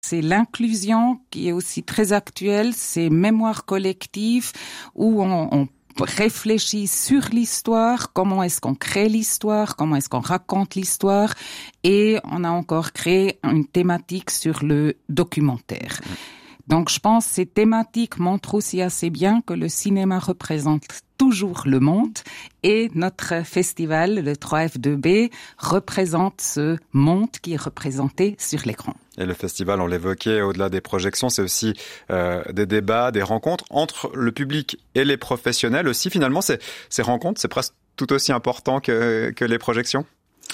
C'est l'inclusion qui est aussi très actuelle, c'est mémoire collective où on réfléchit sur l'histoire, comment est-ce qu'on crée l'histoire, comment est-ce qu'on raconte l'histoire, et on a encore créé une thématique sur le documentaire. Donc je pense que ces thématiques montrent aussi assez bien que le cinéma représente toujours le monde et notre festival, le 3F2B, représente ce monde qui est représenté sur l'écran. Et le festival, on l'évoquait, au-delà des projections, c'est aussi des débats, des rencontres entre le public et les professionnels aussi. Finalement, ces rencontres, c'est presque tout aussi important que les projections.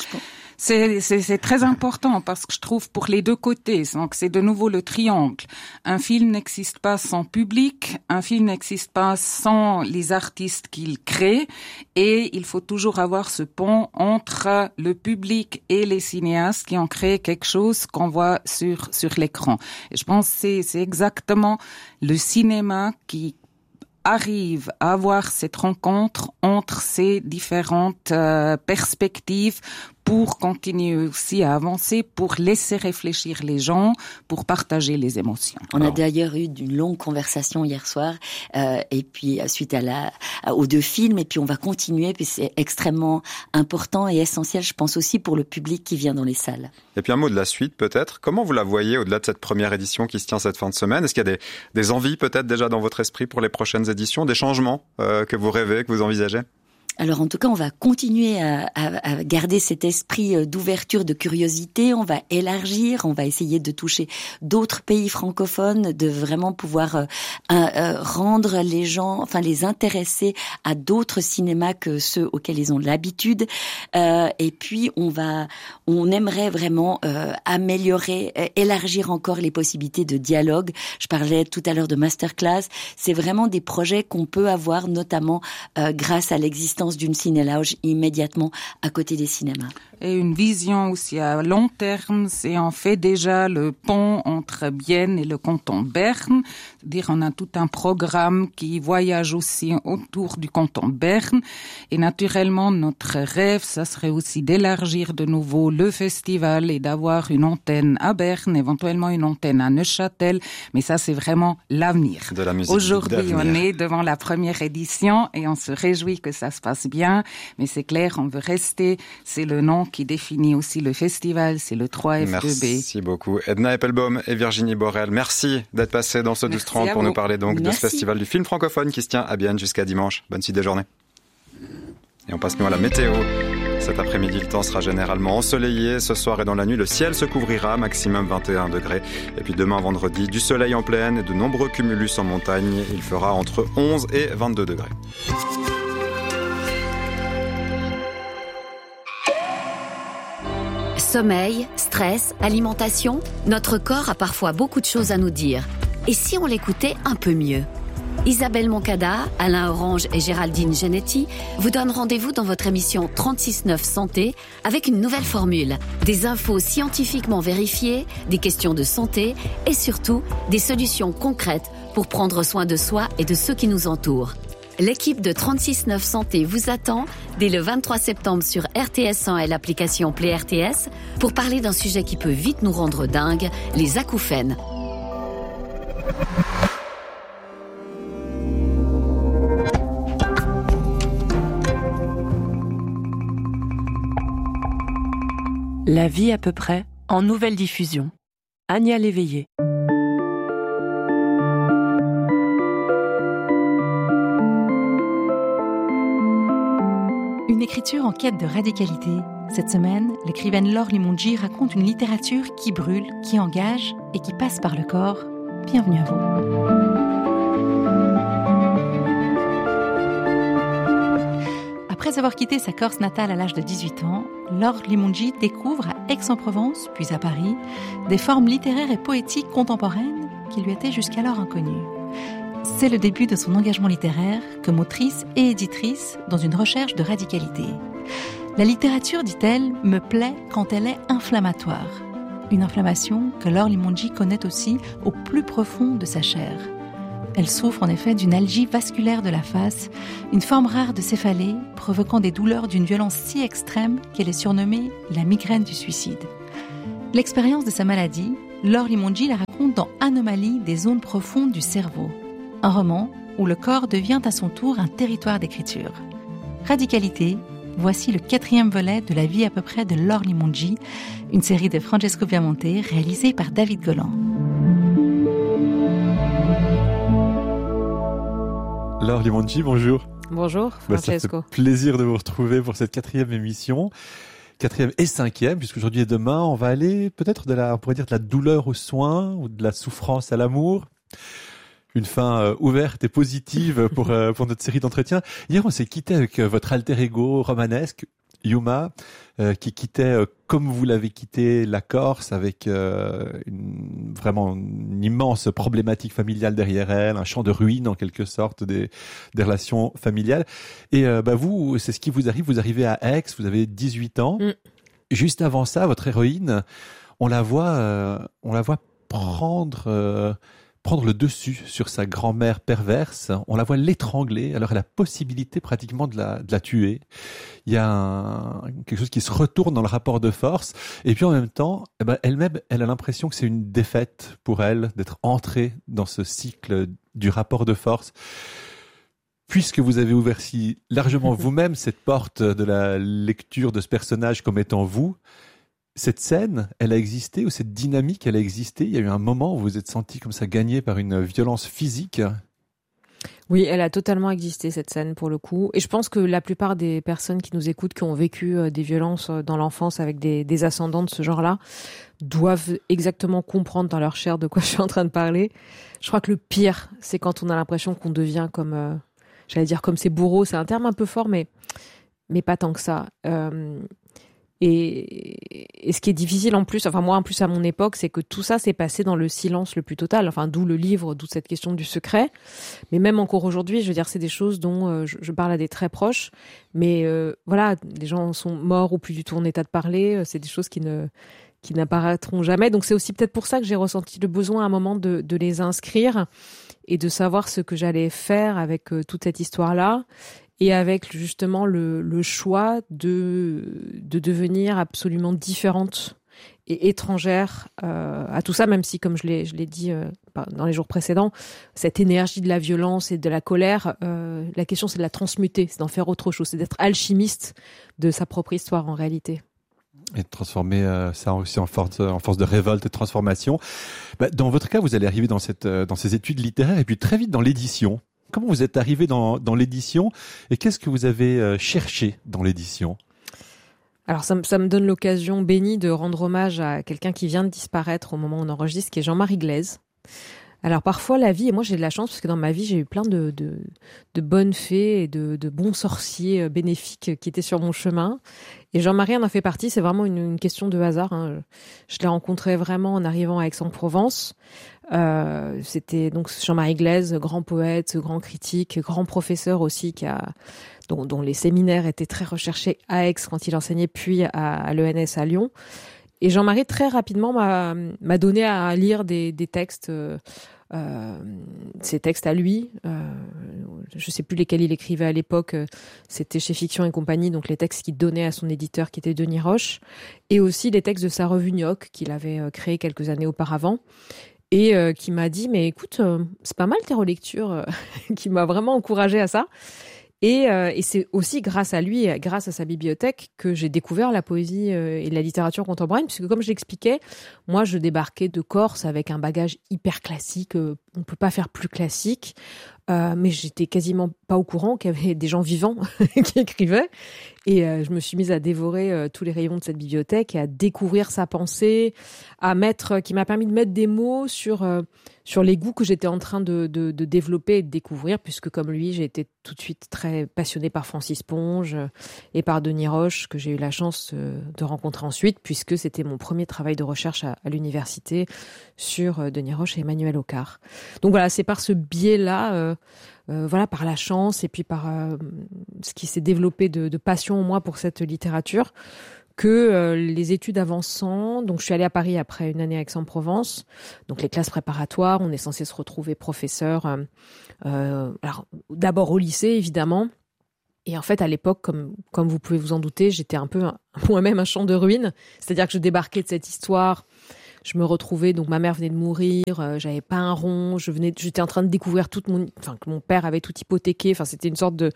C'est très important parce que je trouve pour les deux côtés, donc c'est de nouveau le triangle. Un film n'existe pas sans public, un film n'existe pas sans les artistes qu'il crée, et il faut toujours avoir ce pont entre le public et les cinéastes qui ont créé quelque chose qu'on voit sur l'écran. Et je pense que c'est exactement le cinéma qui arrive à avoir cette rencontre entre ces différentes perspectives pour continuer aussi à avancer, pour laisser réfléchir les gens, pour partager les émotions. On a d'ailleurs eu une longue conversation hier soir, et puis suite aux deux films, et puis on va continuer, puis c'est extrêmement important et essentiel, je pense aussi pour le public qui vient dans les salles. Et puis un mot de la suite peut-être. Comment vous la voyez au-delà de cette première édition qui se tient cette fin de semaine? Est-ce qu'il y a des envies peut-être déjà dans votre esprit pour les prochaines éditions, des changements que vous rêvez, que vous envisagez? Alors en tout cas, on va continuer à garder cet esprit d'ouverture, de curiosité. On va élargir, on va essayer de toucher d'autres pays francophones, de vraiment pouvoir rendre les gens, enfin les intéresser à d'autres cinémas que ceux auxquels ils ont l'habitude. Et puis on aimerait vraiment améliorer, élargir encore les possibilités de dialogue. Je parlais tout à l'heure de masterclass. C'est vraiment des projets qu'on peut avoir, notamment grâce à l'existence d'une ciné-lounge immédiatement à côté des cinémas. Et une vision aussi à long terme, c'est on fait déjà le pont entre Bienne et le canton de Berne. C'est-à-dire on a tout un programme qui voyage aussi autour du canton de Berne. Et naturellement, notre rêve, ça serait aussi d'élargir de nouveau le festival et d'avoir une antenne à Berne, éventuellement une antenne à Neuchâtel. Mais ça, c'est vraiment l'avenir. De la musique Aujourd'hui, on est devant la première édition et on se réjouit que ça se passe bien. Mais c'est clair, on veut rester. C'est le nom qui définit aussi le festival, c'est le 3F2B. Merci beaucoup. Edna Eppelbaum et Virginie Borel, merci d'être passées dans ce 12-30 pour nous parler donc de ce festival du film francophone qui se tient à Bienne jusqu'à dimanche. Bonne suite de journée. Et on passe nous à la météo. Cet après-midi, le temps sera généralement ensoleillé. Ce soir et dans la nuit, le ciel se couvrira, maximum 21 degrés. Et puis demain, vendredi, du soleil en plaine et de nombreux cumulus en montagne. Il fera entre 11 et 22 degrés. Sommeil, stress, alimentation, notre corps a parfois beaucoup de choses à nous dire. Et si on l'écoutait un peu mieux? Isabelle Moncada, Alain Orange et Géraldine Genetti vous donnent rendez-vous dans votre émission 36-9 Santé avec une nouvelle formule. Des infos scientifiquement vérifiées, des questions de santé et surtout des solutions concrètes pour prendre soin de soi et de ceux qui nous entourent. L'équipe de 36-9 Santé vous attend dès le 23 septembre sur RTS1 et l'application Play RTS pour parler d'un sujet qui peut vite nous rendre dingues, les acouphènes. La vie à peu près, en nouvelle diffusion. Ania Léveillé. Une écriture en quête de radicalité. Cette semaine, l'écrivaine Laure Limongi raconte une littérature qui brûle, qui engage et qui passe par le corps. Bienvenue à vous. Après avoir quitté sa Corse natale à l'âge de 18 ans, Laure Limongi découvre à Aix-en-Provence, puis à Paris, des formes littéraires et poétiques contemporaines qui lui étaient jusqu'alors inconnues. C'est le début de son engagement littéraire comme autrice et éditrice dans une recherche de radicalité. La littérature, dit-elle, me plaît quand elle est inflammatoire. Une inflammation que Laure Limongi connaît aussi au plus profond de sa chair. Elle souffre en effet d'une algie vasculaire de la face, une forme rare de céphalée provoquant des douleurs d'une violence si extrême qu'elle est surnommée la migraine du suicide. L'expérience de sa maladie, Laure Limongi la raconte dans Anomalie des zones profondes du cerveau, un roman où le corps devient à son tour un territoire d'écriture. Radicalité, voici le 4e volet de La vie à peu près de Laure Limongi, une série de Francesco Viamonte réalisée par David Golan. Laure Limongi, bonjour. Bonjour Francesco. Ça fait plaisir de vous retrouver pour cette 4e émission. 4e et 5e, puisqu'aujourd'hui et demain, on va aller peut-être on pourrait dire de la douleur aux soins ou de la souffrance à l'amour. Une fin ouverte et positive pour notre série d'entretiens. Hier, on s'est quitté avec votre alter ego romanesque, Yuma, qui quittait, comme vous l'avez quitté, la Corse, avec vraiment une immense problématique familiale derrière elle, un champ de ruines en quelque sorte des relations familiales. Et vous, c'est ce qui vous arrive. Vous arrivez à Aix, vous avez 18 ans. Juste avant ça, votre héroïne, on la voit prendre le dessus sur sa grand-mère perverse. On la voit l'étrangler. Alors elle a la possibilité pratiquement de la tuer. Il y a quelque chose qui se retourne dans le rapport de force. Et puis en même temps, elle-même, elle a l'impression que c'est une défaite pour elle d'être entrée dans ce cycle du rapport de force. Puisque vous avez ouvert si largement vous-même cette porte de la lecture de ce personnage comme étant vous, cette scène, elle a existé, ou cette dynamique, elle a existé. Il y a eu un moment où vous vous êtes senti comme ça gagné par une violence physique. Oui, elle a totalement existé, cette scène, pour le coup. Et je pense que la plupart des personnes qui nous écoutent, qui ont vécu des violences dans l'enfance avec des ascendants de ce genre-là, doivent exactement comprendre dans leur chair de quoi je suis en train de parler. Je crois que le pire, c'est quand on a l'impression qu'on devient comme, j'allais dire comme ses bourreaux. C'est un terme un peu fort, mais pas tant que ça. Et ce qui est difficile en plus, enfin moi en plus à mon époque, c'est que tout ça s'est passé dans le silence le plus total, enfin d'où le livre, d'où cette question du secret. Mais même encore aujourd'hui, je veux dire, c'est des choses dont je parle à des très proches, mais voilà, les gens sont morts ou plus du tout en état de parler, c'est des choses qui n'apparaîtront jamais. Donc c'est aussi peut-être pour ça que j'ai ressenti le besoin à un moment de les inscrire et de savoir ce que j'allais faire avec toute cette histoire-là. Et avec justement le choix de devenir absolument différente et étrangère à tout ça, même si, comme je l'ai dit dans les jours précédents, cette énergie de la violence et de la colère, la question c'est de la transmuter, c'est d'en faire autre chose, c'est d'être alchimiste de sa propre histoire en réalité. Et de transformer ça aussi en force de révolte et de transformation. Dans votre cas, vous allez arriver dans ces études littéraires et puis très vite dans l'édition. Comment vous êtes arrivé dans l'édition et qu'est-ce que vous avez cherché dans l'édition ? Alors ça me donne l'occasion bénie de rendre hommage à quelqu'un qui vient de disparaître au moment où on enregistre, qui est Jean-Marie Glaise. Alors parfois la vie, et moi j'ai de la chance parce que dans ma vie j'ai eu plein de bonnes fées et de bons sorciers bénéfiques qui étaient sur mon chemin. Et Jean-Marie en a fait partie, c'est vraiment une question de hasard. Hein. Je l'ai rencontré vraiment en arrivant à Aix-en-Provence. C'était donc Jean-Marie Glaise, grand poète, grand critique, grand professeur aussi, dont les séminaires étaient très recherchés à Aix quand il enseignait, puis à l'ENS à Lyon. Et Jean-Marie très rapidement m'a donné à lire des textes, ses textes à lui. Je sais plus lesquels il écrivait à l'époque. C'était chez Fiction et compagnie, donc les textes qu'il donnait à son éditeur qui était Denis Roche, et aussi les textes de sa revue Gnoc qu'il avait créé quelques années auparavant. Et qui m'a dit, mais écoute, c'est pas mal tes relectures, qui m'a vraiment encouragée à ça. Et c'est aussi grâce à lui, grâce à sa bibliothèque, que j'ai découvert la poésie et la littérature contemporaine, puisque comme je l'expliquais, moi je débarquais de Corse avec un bagage hyper classique, on peut pas faire plus classique, mais j'étais quasiment pas au courant qu'il y avait des gens vivants qui écrivaient. Et je me suis mise à dévorer tous les rayons de cette bibliothèque et à découvrir sa pensée, qui m'a permis de mettre des mots sur les goûts que j'étais en train de développer et de découvrir, puisque comme lui, j'ai été tout de suite très passionnée par Francis Ponge et par Denis Roche, que j'ai eu la chance de rencontrer ensuite, puisque c'était mon premier travail de recherche à l'université sur Denis Roche et Emmanuel Ocar. Donc voilà, c'est par ce biais-là, par la chance et puis par ce qui s'est développé de passion en moi pour cette littérature, que les études avançant, donc je suis allée à Paris après une année à Aix-en-Provence, donc les classes préparatoires, on est censé se retrouver professeur, alors d'abord au lycée évidemment, et en fait à l'époque, comme vous pouvez vous en douter, j'étais un peu moi-même un champ de ruines, c'est-à-dire que je débarquais de cette histoire je me retrouvais, donc ma mère venait de mourir, j'avais pas un rond, j'étais en train de découvrir que mon père avait tout hypothéqué, enfin c'était une sorte de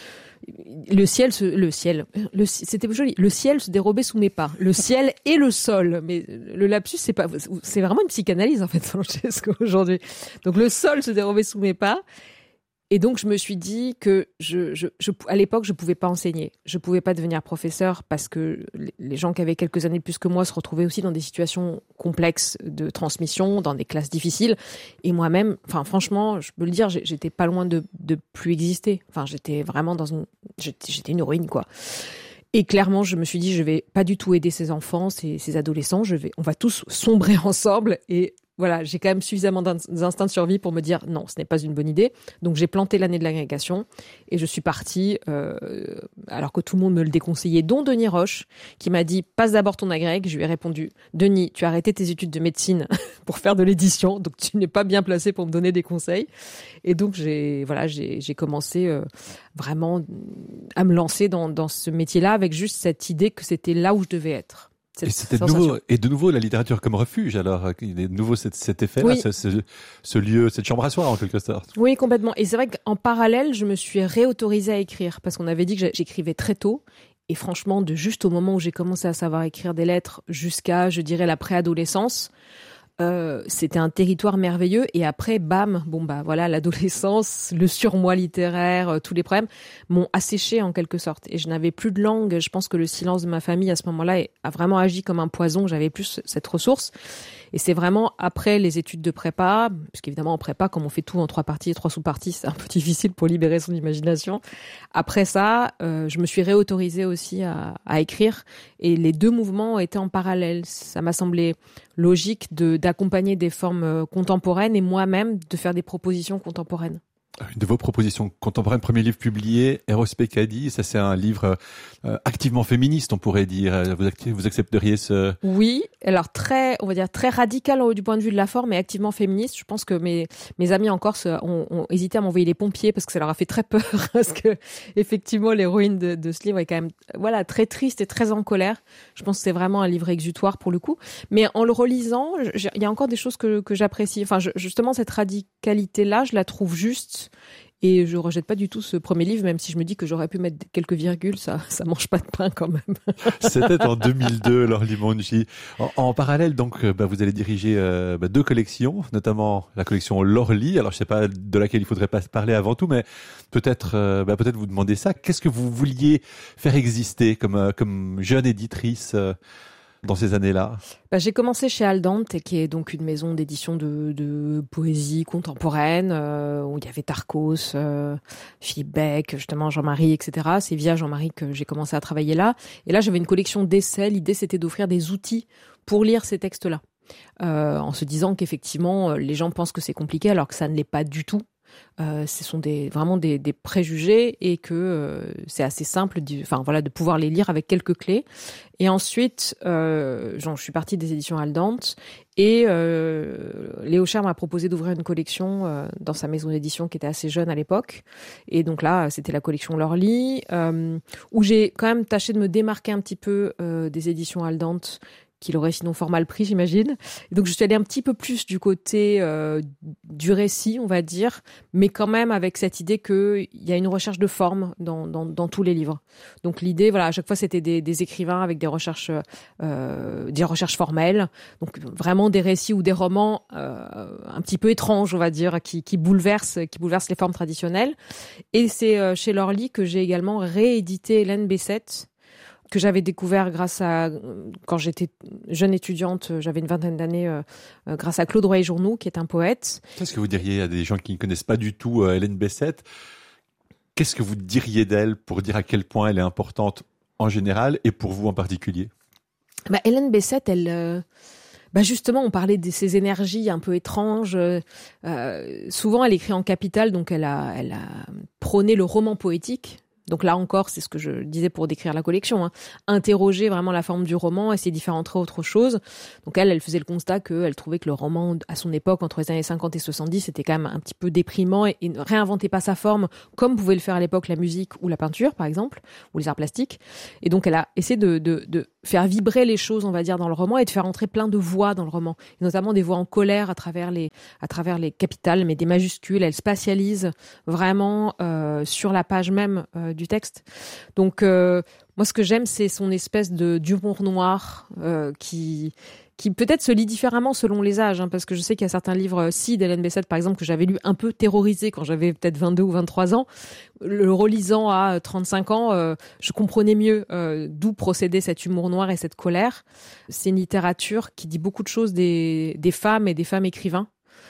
c'était joli. Le ciel se dérobait sous mes pas. Le ciel et le sol. Mais le lapsus, c'est vraiment une psychanalyse, en fait, Francesco, aujourd'hui. Donc, le sol se dérobait sous mes pas. Et donc, je me suis dit que à l'époque, je pouvais pas enseigner. Je pouvais pas devenir professeur parce que les gens qui avaient quelques années de plus que moi se retrouvaient aussi dans des situations complexes de transmission, dans des classes difficiles. Et moi-même, enfin, franchement, je peux le dire, j'étais pas loin de plus exister. Enfin, j'étais vraiment j'étais une héroïne, quoi. Et clairement, je me suis dit, je vais pas du tout aider ces enfants, ces adolescents. On va tous sombrer ensemble. Et voilà, j'ai quand même suffisamment d'instinct de survie pour me dire non, ce n'est pas une bonne idée. Donc j'ai planté l'année de l'agrégation et je suis partie, alors que tout le monde me le déconseillait, dont Denis Roche, qui m'a dit passe d'abord ton agrég. Je lui ai répondu Denis, tu as arrêté tes études de médecine pour faire de l'édition, donc tu n'es pas bien placé pour me donner des conseils. Et donc j'ai commencé vraiment à me lancer dans ce métier-là avec juste cette idée que c'était là où je devais être. Et c'était de nouveau la littérature comme refuge. Alors, il y a de nouveau cet effet-là, oui. ce lieu, cette chambre à soi en quelque sorte. Oui, complètement. Et c'est vrai qu'en parallèle, je me suis réautorisée à écrire parce qu'on avait dit que j'écrivais très tôt. Et franchement, de juste au moment où j'ai commencé à savoir écrire des lettres jusqu'à, je dirais, la préadolescence, c'était un territoire merveilleux. Et après, bam, voilà, l'adolescence, le surmoi littéraire, tous les problèmes m'ont asséché en quelque sorte. Et je n'avais plus de langue. Je pense que le silence de ma famille à ce moment-là a vraiment agi comme un poison. J'avais plus cette ressource. Et c'est vraiment après les études de prépa, puisqu'évidemment en prépa, comme on fait tout en 3 parties et 3 sous-parties, c'est un peu difficile pour libérer son imagination. Après ça, je me suis réautorisée aussi à écrire. Et les 2 mouvements étaient en parallèle. Ça m'a semblé logique d'accompagner des formes contemporaines et moi-même de faire des propositions contemporaines. Une de vos propositions contemporaines, premier livre publié, Eros Peccadi, ça c'est un livre activement féministe, on pourrait dire. Vous accepteriez ce... Oui, alors on va dire très radical du point de vue de la forme, mais activement féministe. Je pense que mes amis en Corse ont hésité à m'envoyer les pompiers parce que ça leur a fait très peur, parce que effectivement l'héroïne de ce livre est quand même très triste et très en colère. Je pense que c'est vraiment un livre exutoire pour le coup. Mais en le relisant, il y a encore des choses que j'apprécie. Enfin, justement, cette radicalité-là, je la trouve juste. Et je rejette pas du tout ce premier livre, même si je me dis que j'aurais pu mettre quelques virgules, ça mange pas de pain quand même. C'était en 2002, Laure Limongi. En parallèle, donc, vous allez diriger 2 collections, notamment la collection L'Orly. Alors, je sais pas de laquelle il faudrait pas parler avant tout, mais peut-être vous demander ça. Qu'est-ce que vous vouliez faire exister comme jeune éditrice dans ces années-là? J'ai commencé chez Aldante, qui est donc une maison d'édition de poésie contemporaine, où il y avait Tarcos, Philippe Beck, justement Jean-Marie, etc. C'est via Jean-Marie que j'ai commencé à travailler là. Et là, j'avais une collection d'essais. L'idée, c'était d'offrir des outils pour lire ces textes-là. En se disant qu'effectivement, les gens pensent que c'est compliqué, alors que ça ne l'est pas du tout. Ce sont vraiment des préjugés et que c'est assez simple de pouvoir les lire avec quelques clés. Et ensuite, je suis partie des éditions Aldante et Léo Cher m'a proposé d'ouvrir une collection dans sa maison d'édition qui était assez jeune à l'époque. Et donc là, c'était la collection L'Orly, où j'ai quand même tâché de me démarquer un petit peu des éditions Aldante, qu'il aurait sinon fort mal pris, j'imagine. Et donc, je suis allée un petit peu plus du côté du récit, on va dire, mais quand même avec cette idée qu'il y a une recherche de forme dans tous les livres. Donc, l'idée, à chaque fois, c'était des écrivains avec des recherches formelles. Donc, vraiment des récits ou des romans un petit peu étranges, on va dire, qui bouleversent les formes traditionnelles. Et c'est chez L'Orly que j'ai également réédité Hélène Bessette, que j'avais découvert quand j'étais jeune étudiante, j'avais une 20aine d'années, grâce à Claude Royer-Journoux, qui est un poète. Qu'est-ce que vous diriez à des gens qui ne connaissent pas du tout Hélène Bessette? Qu'est-ce que vous diriez d'elle pour dire à quel point elle est importante en général et pour vous en particulier? Hélène Bessette, elle... justement, on parlait de ces énergies un peu étranges. Souvent, elle écrit en capitale, donc elle a prôné le roman poétique. Donc là encore, c'est ce que je disais pour décrire la collection, interroger vraiment la forme du roman, essayer d'y faire entrer autre chose. Donc elle faisait le constat qu'elle trouvait que le roman, à son époque, entre les années 50 et 70, c'était quand même un petit peu déprimant et ne réinventait pas sa forme, comme pouvait le faire à l'époque la musique ou la peinture, par exemple, ou les arts plastiques. Et donc elle a essayé de faire vibrer les choses, on va dire, dans le roman et de faire entrer plein de voix dans le roman, et notamment des voix en colère à travers les capitales, mais des majuscules. Elle spatialise vraiment sur la page même du texte. Donc moi, ce que j'aime, c'est son espèce d'humour noir qui peut-être se lit différemment selon les âges, parce que je sais qu'il y a certains livres, d'Hélène Bessette, par exemple, que j'avais lu un peu terrorisé quand j'avais peut-être 22 ou 23 ans. Le relisant à 35 ans, je comprenais mieux d'où procédait cet humour noir et cette colère. C'est une littérature qui dit beaucoup de choses des femmes et des femmes écrivains.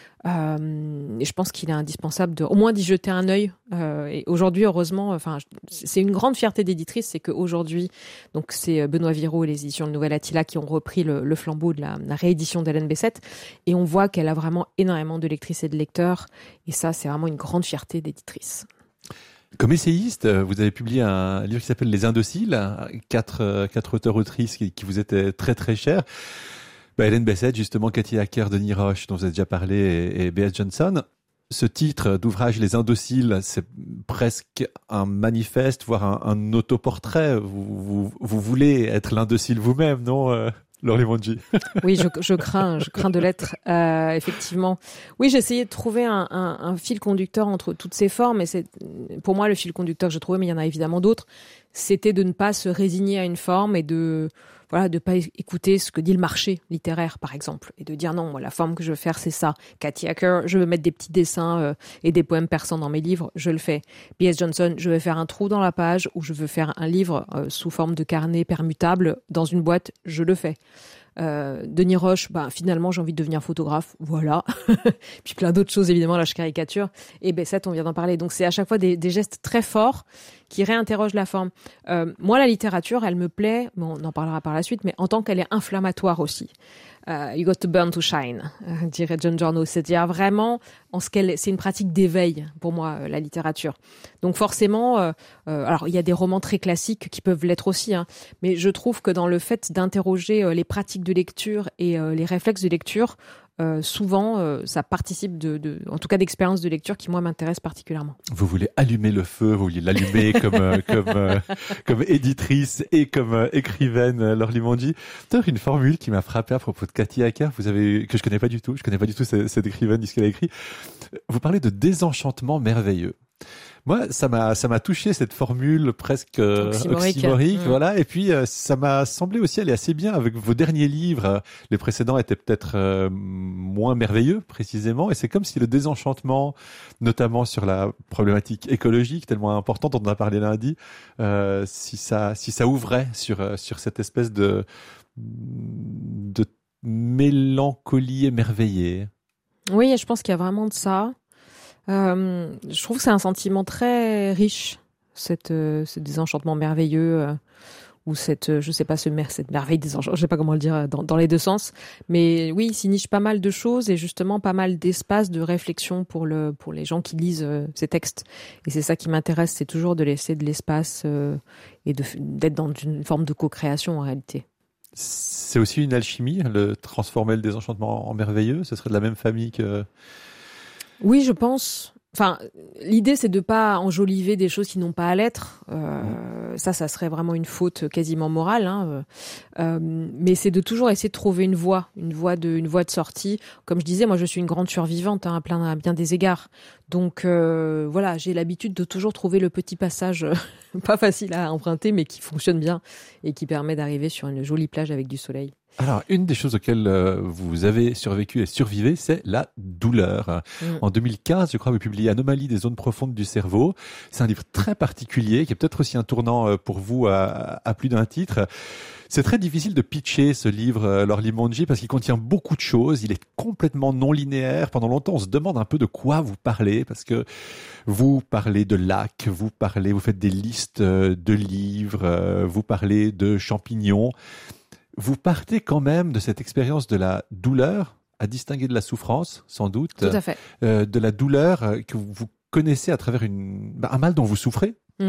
Et je pense qu'il est indispensable au moins d'y jeter un œil. Et aujourd'hui, heureusement, c'est une grande fierté d'éditrice, c'est qu'aujourd'hui, donc c'est Benoît Viraud et les éditions Le Nouvel Attila qui ont repris le flambeau de la réédition d'Hélène Bessette, et on voit qu'elle a vraiment énormément de lectrices et de lecteurs, et ça, c'est vraiment une grande fierté d'éditrice. Comme essayiste, vous avez publié un livre qui s'appelle Les Indociles, quatre auteurs-autrices qui vous étaient très très chers. Hélène Bessette, justement, Cathy Hacker, Denis Roche, dont vous avez déjà parlé, et Bea Johnson. Ce titre d'ouvrage, Les Indociles, c'est presque un manifeste, voire un autoportrait. Vous voulez être l'indocile vous-même, non, Laure Limongi? Oui, je crains de l'être, effectivement. Oui, j'ai essayé de trouver un fil conducteur entre toutes ces formes, et c'est, pour moi, le fil conducteur que je trouvais, mais il y en a évidemment d'autres, c'était de ne pas se résigner à une forme et de pas écouter ce que dit le marché littéraire, par exemple, et de dire non, moi, la forme que je veux faire, c'est ça. Cathy Hacker, je veux mettre des petits dessins et des poèmes persans dans mes livres, je le fais. B.S. Johnson, je veux faire un trou dans la page, ou je veux faire un livre sous forme de carnet permutable dans une boîte, je le fais. Denis Roche, finalement j'ai envie de devenir photographe, voilà. Puis plein d'autres choses, évidemment, là je caricature. Et Bessette, on vient d'en parler. Donc c'est à chaque fois des gestes très forts qui réinterrogent la forme. Moi, la littérature, elle me plaît, bon, on en parlera par la suite, mais en tant qu'elle est inflammatoire aussi. You got to burn to shine, dirait John Giorno. C'est-à-dire vraiment, c'est une pratique d'éveil pour moi, la littérature. Donc forcément, alors il y a des romans très classiques qui peuvent l'être aussi, mais je trouve que dans le fait d'interroger les pratiques de lecture et les réflexes de lecture, souvent ça participe en tout cas d'expériences de lecture qui moi m'intéressent particulièrement. Vous voulez allumer le feu, vous vouliez l'allumer comme éditrice et comme écrivaine, Laure Limongi. D'ailleurs, une formule qui m'a frappé à propos de Cathy Hacker, que je connais pas du tout cette écrivaine, ce qu'elle a écrit. Vous parlez de désenchantement merveilleux. Moi, ça m'a touché, cette formule presque oxymorique, voilà. Et puis, ça m'a semblé aussi aller assez bien avec vos derniers livres. Les précédents étaient peut-être moins merveilleux, précisément. Et c'est comme si le désenchantement, notamment sur la problématique écologique, tellement importante dont on a parlé lundi, si ça ouvrait sur cette espèce de mélancolie émerveillée. Oui, je pense qu'il y a vraiment de ça. Je trouve que c'est un sentiment très riche, ce désenchantement merveilleux, ou cette merveille désenchantement, je sais pas comment le dire dans les deux sens, mais oui, il s'y niche pas mal de choses et justement pas mal d'espace de réflexion pour les gens qui lisent ces textes. Et c'est ça qui m'intéresse, c'est toujours de laisser de l'espace et d'être dans une forme de co-création en réalité. C'est aussi une alchimie, le transformer le désenchantement en merveilleux. Ce serait de la même famille que... Oui, je pense. Enfin, l'idée, c'est de pas enjoliver des choses qui n'ont pas à l'être. Ça serait vraiment une faute quasiment morale. Mais c'est de toujours essayer de trouver une voie de sortie. Comme je disais, moi, je suis une grande survivante à bien des égards. Donc voilà, j'ai l'habitude de toujours trouver le petit passage pas facile à emprunter, mais qui fonctionne bien et qui permet d'arriver sur une jolie plage avec du soleil. Alors, une des choses auxquelles vous avez survécu et survivez, c'est la douleur. En 2015, je crois, vous publiez Anomalie des zones profondes du cerveau. C'est un livre très particulier, qui est peut-être aussi un tournant pour vous à plus d'un titre. C'est très difficile de pitcher ce livre, Laure Limongi, parce qu'il contient beaucoup de choses. Il est complètement non linéaire. Pendant longtemps, on se demande un peu de quoi vous parlez, parce que vous parlez de lacs, vous faites des listes de livres, vous parlez de champignons. Vous partez quand même de cette expérience de la douleur, à distinguer de la souffrance, sans doute. Tout à fait. De la douleur que vous connaissez à travers un mal dont vous souffrez.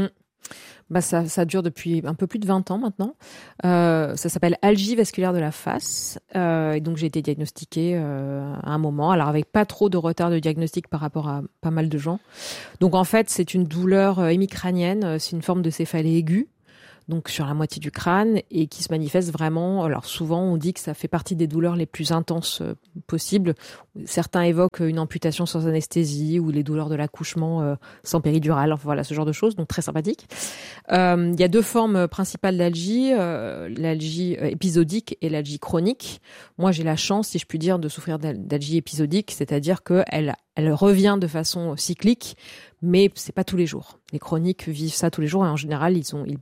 Ça dure depuis un peu plus de 20 ans maintenant. Ça s'appelle algie vasculaire de la face. Et donc j'ai été diagnostiquée à un moment, alors avec pas trop de retard de diagnostic par rapport à pas mal de gens. Donc en fait, c'est une douleur hémicrânienne, c'est une forme de céphalée aiguë, donc sur la moitié du crâne, et qui se manifeste vraiment. Alors souvent on dit que ça fait partie des douleurs les plus intenses possibles. Certains évoquent une amputation sans anesthésie ou les douleurs de l'accouchement sans péridurale, enfin voilà, ce genre de choses, donc très sympathique. Il y a deux formes principales d'algie, l'algie épisodique et l'algie chronique. Moi j'ai la chance, si je puis dire, de souffrir d'algie épisodique, c'est-à-dire qu'elle revient de façon cyclique, mais c'est pas tous les jours. Les chroniques vivent ça tous les jours et en général ils ont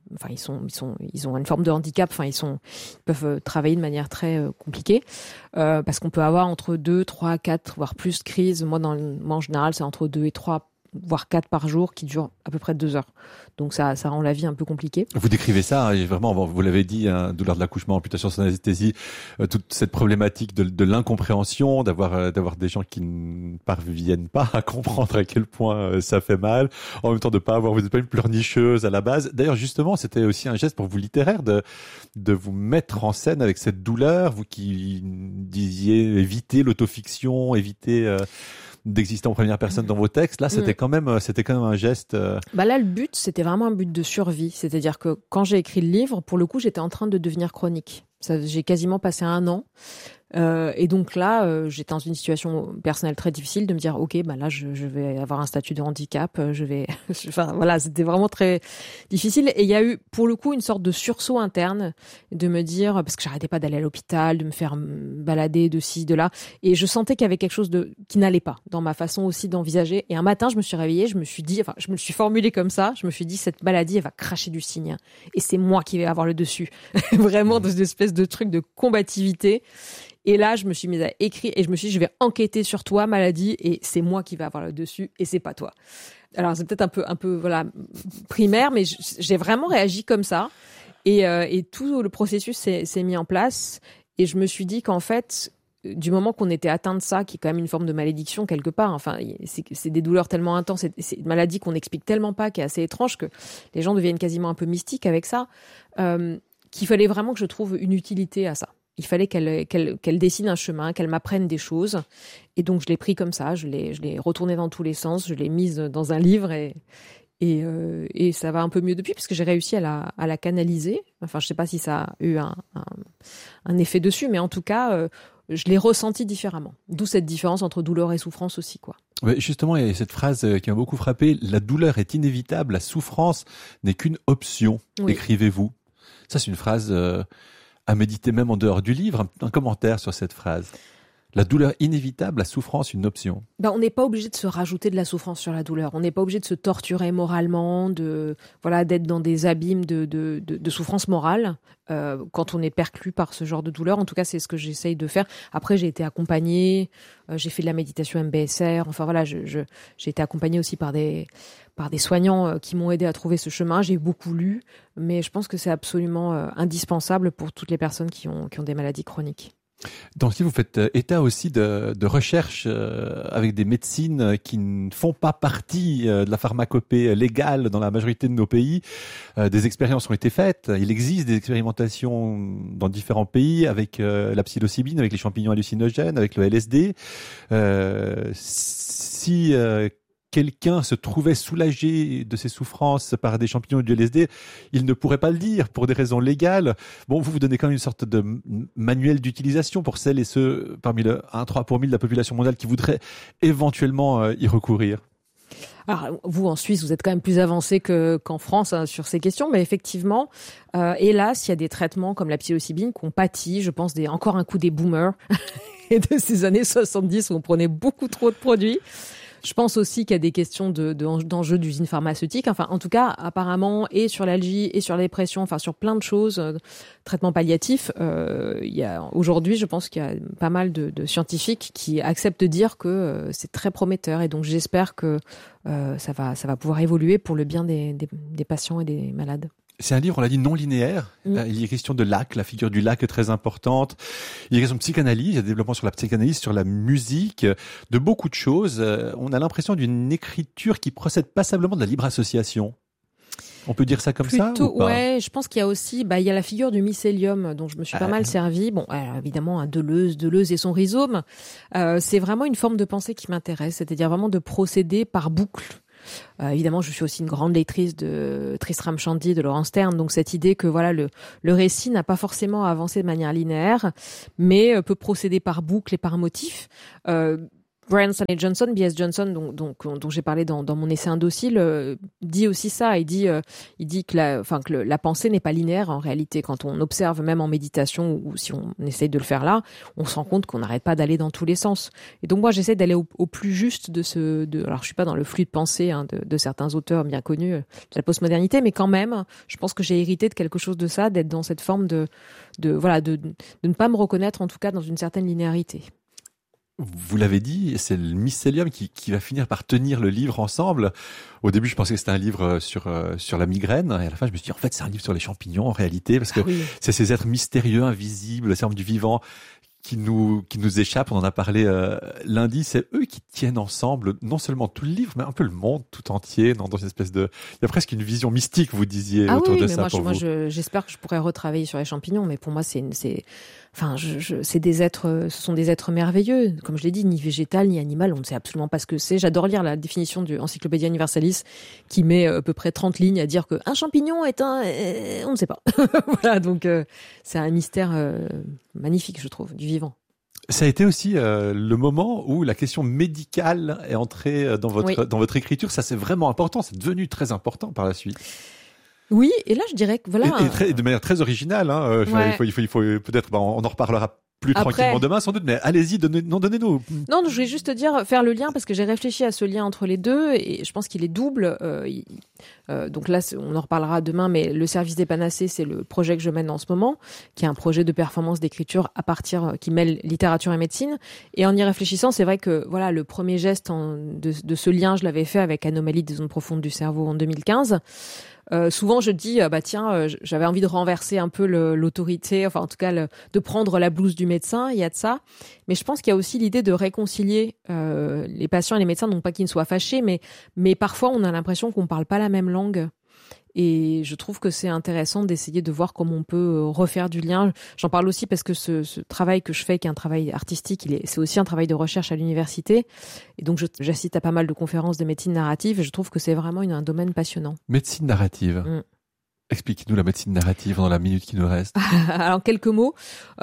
une forme de handicap. Enfin ils peuvent travailler de manière très compliquée parce qu'on peut avoir entre 2, 3, 4 voire plus crises. Moi en général c'est entre 2 et 3 voire 4 par jour qui durent à peu près 2 heures. Donc ça rend la vie un peu compliquée. Vous décrivez ça, et vraiment, vous l'avez dit, douleur de l'accouchement, amputation sans anesthésie, toute cette problématique de l'incompréhension, d'avoir des gens qui ne parviennent pas à comprendre à quel point ça fait mal, en même temps vous n'êtes pas une pleurnicheuse à la base. D'ailleurs, justement, c'était aussi un geste pour vous littéraire de vous mettre en scène avec cette douleur, vous qui disiez éviter l'autofiction, éviter d'exister en première personne dans vos textes. Là, c'était quand même un geste. Là, le but, c'était vraiment un but de survie. C'est-à-dire que quand j'ai écrit le livre, pour le coup, j'étais en train de devenir chronique. J'ai quasiment passé 1 an. Et donc là, j'étais dans une situation personnelle très difficile de me dire, ok, là, je vais avoir un statut de handicap, voilà, c'était vraiment très difficile. Et il y a eu, pour le coup, une sorte de sursaut interne de me dire, parce que j'arrêtais pas d'aller à l'hôpital, de me faire balader de ci, de là. Et je sentais qu'il y avait quelque chose qui n'allait pas dans ma façon aussi d'envisager. Et un matin, je me suis réveillée, je me le suis formulé comme ça. Je me suis dit, cette maladie, elle va cracher du cygne. Et c'est moi qui vais avoir le dessus. Vraiment, dans une espèce de truc de combativité. Et là, je me suis mise à écrire et je me suis dit, je vais enquêter sur toi, maladie, et c'est moi qui vais avoir le dessus et c'est pas toi. Alors, c'est peut-être un peu, voilà, primaire, mais j'ai vraiment réagi comme ça. Et tout le processus s'est mis en place. Et je me suis dit qu'en fait, du moment qu'on était atteint de ça, qui est quand même une forme de malédiction quelque part, enfin, c'est des douleurs tellement intenses, c'est une maladie qu'on n'explique tellement pas, qui est assez étrange, que les gens deviennent quasiment un peu mystiques avec ça, qu'il fallait vraiment que je trouve une utilité à ça. Il fallait qu'elle dessine un chemin, qu'elle m'apprenne des choses. Et donc, je l'ai pris comme ça, je l'ai retourné dans tous les sens, je l'ai mise dans un livre et ça va un peu mieux depuis, parce que j'ai réussi à la canaliser. Enfin, je sais pas si ça a eu un effet dessus, mais en tout cas, je l'ai ressenti différemment. D'où cette différence entre douleur et souffrance aussi, quoi. Ouais, justement, il y a cette phrase qui m'a beaucoup frappé. La douleur est inévitable, la souffrance n'est qu'une option, oui. Écrivez-vous. Ça, c'est une phrase à méditer même en dehors du livre. Un commentaire sur cette phrase. La douleur inévitable, la souffrance une option. On n'est pas obligé de se rajouter de la souffrance sur la douleur. On n'est pas obligé de se torturer moralement, d'être dans des abîmes de souffrance morale quand on est perclus par ce genre de douleur. En tout cas, c'est ce que j'essaye de faire. Après, j'ai été accompagnée, j'ai fait de la méditation MBSR. Enfin voilà, j'ai été accompagnée aussi par des soignants qui m'ont aidé à trouver ce chemin. J'ai beaucoup lu, mais je pense que c'est absolument indispensable pour toutes les personnes qui ont des maladies chroniques. Dans ce livre, vous faites état aussi de recherches avec des médecines qui ne font pas partie de la pharmacopée légale dans la majorité de nos pays. Des expériences ont été faites. Il existe des expérimentations dans différents pays avec la psilocybine, avec les champignons hallucinogènes, avec le LSD. Si quelqu'un se trouvait soulagé de ses souffrances par des champignons du LSD, il ne pourrait pas le dire pour des raisons légales. Bon, vous donnez quand même une sorte de manuel d'utilisation pour celles et ceux parmi le 1,3 pour 1000 de la population mondiale qui voudraient éventuellement y recourir. Alors, vous, en Suisse, vous êtes quand même plus avancé qu'en France sur ces questions, mais effectivement, hélas, il y a des traitements comme la psilocybine qui ont pâti, je pense, encore un coup des boomers et de ces années 70 où on prenait beaucoup trop de produits. Je pense aussi qu'il y a des questions d'enjeux d'usines pharmaceutiques. Enfin, en tout cas, apparemment, et sur l'algie, et sur la dépression, enfin, sur plein de choses, traitements palliatifs, aujourd'hui, je pense qu'il y a pas mal de scientifiques qui acceptent de dire que c'est très prometteur. Et donc, j'espère que ça va pouvoir évoluer pour le bien des patients et des malades. C'est un livre, on l'a dit, non linéaire. Il y a question de lac, la figure du lac est très importante. Il y a question de psychanalyse, il y a développement sur la psychanalyse, sur la musique, de beaucoup de choses. On a l'impression d'une écriture qui procède passablement de la libre association. On peut dire ça comme Plutôt, ça ou pas? Ouais, je pense qu'il y a aussi, il y a la figure du mycélium dont je me suis pas mal servi. Bon, alors, évidemment, Deleuze et son rhizome. C'est vraiment une forme de pensée qui m'intéresse, c'est-à-dire vraiment de procéder par boucle. Évidemment, je suis aussi une grande lectrice de Tristram Shandy de Laurence Sterne, donc cette idée que voilà le récit n'a pas forcément avancé de manière linéaire, mais peut procéder par boucle et par motif. Brian Stanley Johnson, B.S. Johnson, dont j'ai parlé dans mon essai Indocile, dit aussi ça. Il dit que la pensée n'est pas linéaire en réalité. Quand on observe même en méditation ou si on essaye de le faire là, on se rend compte qu'on n'arrête pas d'aller dans tous les sens. Et donc moi, j'essaie d'aller au plus juste alors je suis pas dans le flux de pensée de certains auteurs bien connus de la postmodernité, mais quand même, je pense que j'ai hérité de quelque chose de ça, d'être dans cette forme de ne pas me reconnaître en tout cas dans une certaine linéarité. Vous l'avez dit, c'est le mycélium qui va finir par tenir le livre ensemble. Au début, je pensais que c'était un livre sur la migraine, et à la fin, je me suis dit, en fait, c'est un livre sur les champignons, en réalité, parce que c'est ces êtres mystérieux, invisibles, ces formes du vivant qui nous échappent. On en a parlé lundi. C'est eux qui tiennent ensemble non seulement tout le livre, mais un peu le monde tout entier, dans une espèce de... Il y a presque une vision mystique, vous disiez, autour de ça. Moi, j'espère que je pourrais retravailler sur les champignons, mais pour moi, c'est des êtres, ce sont des êtres merveilleux. Comme je l'ai dit, ni végétal, ni animal, on ne sait absolument pas ce que c'est. J'adore lire la définition du Encyclopédia Universalis, qui met à peu près 30 lignes à dire qu'un champignon est on ne sait pas. Voilà, donc c'est un mystère magnifique, je trouve, du vivant. Ça a été aussi le moment où la question médicale est entrée dans votre écriture. Ça, c'est vraiment important. C'est devenu très important par la suite. Oui, et là je dirais que voilà. Et de manière très originale. Il faut peut-être, on en reparlera plus tranquillement demain sans doute, mais allez-y, donnez-nous. Non, je voulais juste te dire, faire le lien, parce que j'ai réfléchi à ce lien entre les deux, et je pense qu'il est double. Donc là, on en reparlera demain, mais le service des panacées, c'est le projet que je mène en ce moment, qui est un projet de performance d'écriture qui mêle littérature et médecine. Et en y réfléchissant, c'est vrai que voilà, le premier geste de ce lien, je l'avais fait avec Anomalie des zones profondes du cerveau en 2015. Souvent je dis j'avais envie de renverser un peu l'autorité, enfin en tout cas de prendre la blouse du médecin, il y a de ça, mais je pense qu'il y a aussi l'idée de réconcilier les patients et les médecins, non pas qu'ils ne soient fâchés, mais parfois on a l'impression qu'on parle pas la même langue. Et je trouve que c'est intéressant d'essayer de voir comment on peut refaire du lien. J'en parle aussi parce que ce travail que je fais, qui est un travail artistique, c'est aussi un travail de recherche à l'université. Et donc, j'assiste à pas mal de conférences de médecine narrative et je trouve que c'est vraiment un domaine passionnant. Médecine narrative. Expliquez-nous la médecine narrative dans la minute qui nous reste. Alors, en quelques mots,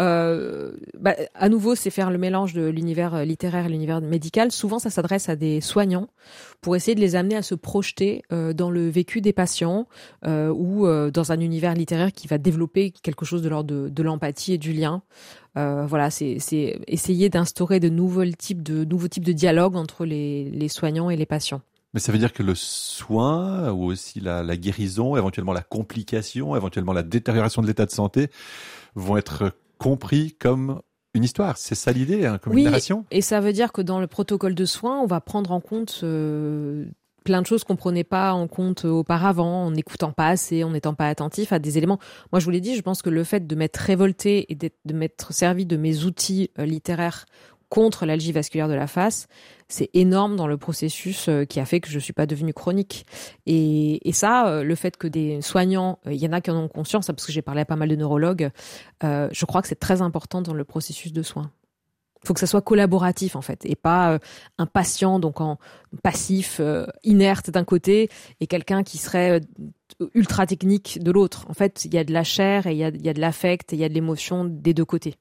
à nouveau, c'est faire le mélange de l'univers littéraire et l'univers médical. Souvent, ça s'adresse à des soignants pour essayer de les amener à se projeter dans le vécu des patients ou dans un univers littéraire qui va développer quelque chose de l'ordre de l'empathie et du lien. Voilà, c'est essayer d'instaurer de nouveaux types de dialogues entre les soignants et les patients. Mais ça veut dire que le soin, ou aussi la guérison, éventuellement la complication, éventuellement la détérioration de l'état de santé, vont être compris comme une histoire. C'est ça l'idée, comme une narration. Et ça veut dire que dans le protocole de soins, on va prendre en compte plein de choses qu'on prenait pas en compte auparavant, en n'écoutant pas assez, en n'étant pas attentif à des éléments. Moi, je vous l'ai dit, je pense que le fait de m'être révolté et de m'être servi de mes outils littéraires contre l'algie vasculaire de la face, c'est énorme dans le processus qui a fait que je suis pas devenue chronique. Et ça, le fait que des soignants, il y en a qui en ont conscience, parce que j'ai parlé à pas mal de neurologues, je crois que c'est très important dans le processus de soins. Il faut que ça soit collaboratif en fait, et pas un patient donc en passif, inerte d'un côté, et quelqu'un qui serait ultra technique de l'autre. En fait, il y a de la chair et il y a de l'affect et il y a de l'émotion des deux côtés.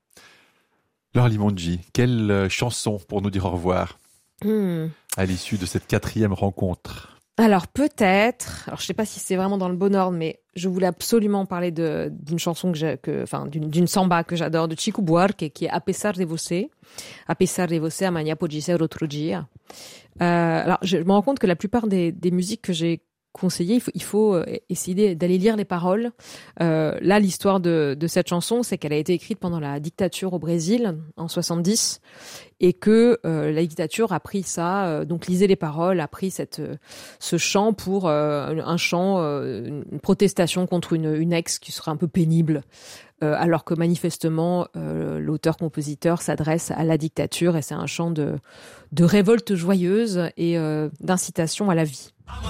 Laure Limongi, quelle chanson pour nous dire au revoir à l'issue de cette 4e rencontre? Alors peut-être, je sais pas si c'est vraiment dans le bon ordre, mais je voulais absolument parler d'une chanson d'une samba que j'adore de Chico Buarque, qui est A pesar de você, amanhã pode ser outro dia. Alors je me rends compte que la plupart des musiques que j'ai conseillé, il faut essayer d'aller lire les paroles. Là, l'histoire de cette chanson, c'est qu'elle a été écrite pendant la dictature au Brésil en 70, et que la dictature a pris ça, donc lisez les paroles, a pris ce chant pour un chant, une protestation contre une ex qui serait un peu pénible. Alors que manifestement, l'auteur-compositeur s'adresse à la dictature, et c'est un chant de révolte joyeuse et d'incitation à la vie.